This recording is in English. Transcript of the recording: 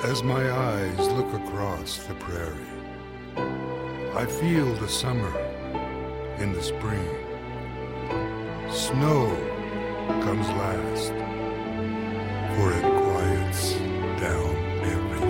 As my eyes look across the prairie, I feel the summer in the spring. Snow comes last,